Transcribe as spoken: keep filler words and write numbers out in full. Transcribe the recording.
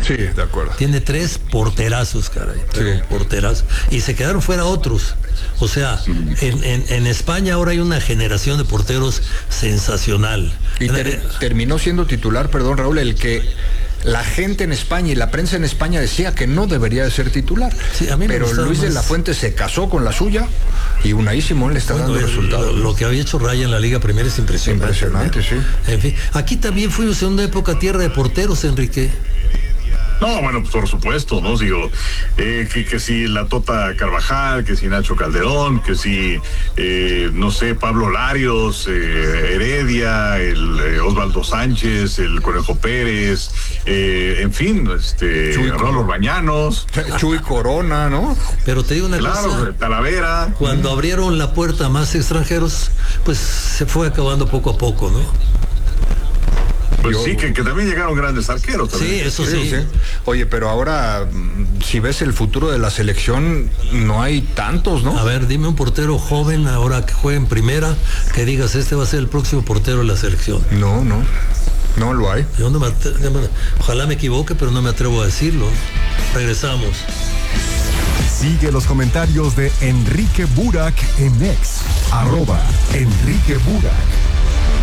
Sí, de acuerdo. Tiene tres porterazos, caray. Sí. Porterazos. Y se quedaron fuera otros. O sea, en, en, en España ahora hay una generación de porteros sensacional. Y ter, terminó siendo titular, perdón, Raúl, el que la gente en España y la prensa en España decía que no debería de ser titular. Sí, a mí me pero Luis más... de la Fuente se casó con la suya y Unai Simón le está bueno, dando el, resultados. Lo, lo que había hecho Raya en la Liga Premier es impresionante. Impresionante, ¿eh? Sí. En fin, aquí también fuimos en una época tierra de porteros, Enrique. No, bueno, pues por supuesto, ¿no? Digo, eh, que, que si la Tota Carvajal, que si Nacho Calderón, que si, eh, no sé, Pablo Larios, eh, Heredia, el eh, Osvaldo Sánchez, el Conejo Pérez, eh, en fin, este, Raúl Orbañanos. Chuy Corona, ¿no? Pero te digo una claro, cosa. Talavera. Cuando abrieron la puerta a más extranjeros, pues se fue acabando poco a poco, ¿no? Pues Yo, sí, que, que también llegaron grandes arqueros. También. Sí, eso sí. sí. Oye, pero ahora, si ves el futuro de la selección, no hay tantos, ¿no? A ver, dime un portero joven ahora que juegue en primera, que digas, este va a ser el próximo portero de la selección. No, no, no lo hay. Yo no me, ojalá me equivoque, pero no me atrevo a decirlo. Regresamos. Sigue los comentarios de Enrique Burak en X, arroba Enrique Burak.